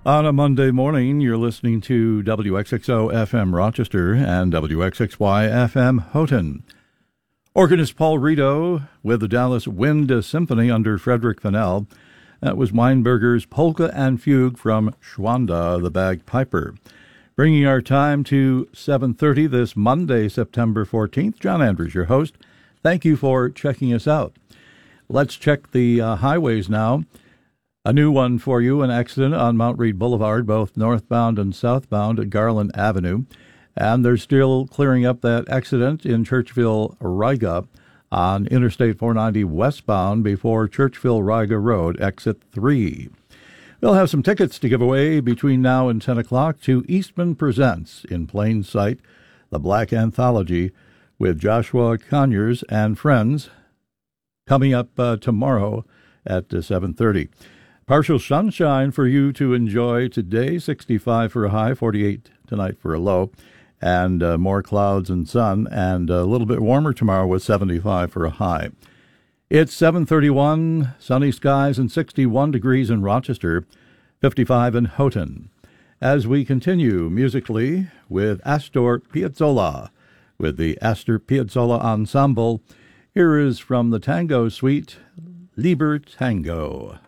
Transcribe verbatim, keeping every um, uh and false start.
On a Monday morning, you're listening to W X X O F M Rochester and W X X Y F M Houghton. Organist Paul Rito with the Dallas Wind Symphony under Frederick Fennell. That was Weinberger's Polka and Fugue from Schwanda, the Bagpiper. Bringing our time to seven thirty this Monday, September fourteenth. John Andrews, your host. Thank you for checking us out. Let's check the uh, highways now. A new one for you, an accident on Mount Read Boulevard, both northbound and southbound at Garland Avenue. And they're still clearing up that accident in Churchville-Riga on Interstate four ninety westbound before Churchville-Riga Road, exit three. We'll have some tickets to give away between now and ten o'clock to Eastman Presents in Plain Sight, the Black Anthology, with Joshua Conyers and friends, coming up uh, tomorrow at uh, seven thirty. Partial sunshine for you to enjoy today, sixty-five for a high, forty-eight tonight for a low, and uh, more clouds and sun, and a little bit warmer tomorrow with seventy-five for a high. It's seven thirty-one, sunny skies and sixty-one degrees in Rochester, fifty-five in Houghton. As we continue musically with Astor Piazzolla, with the Astor Piazzolla Ensemble, here is from the Tango Suite, Liber Tango.